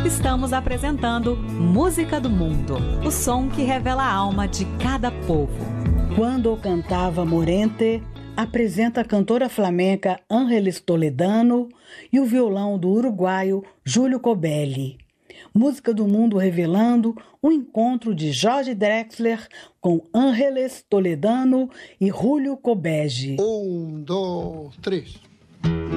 Estamos apresentando Música do Mundo, o som que revela a alma de cada povo. Quando cantava Morente, apresenta a cantora flamenca Ángeles Toledano e o violão do uruguaio Júlio Cobelli. Música do Mundo revelando o encontro de Jorge Drexler com Ángeles Toledano e Júlio Cobelli. 1, 2, 3.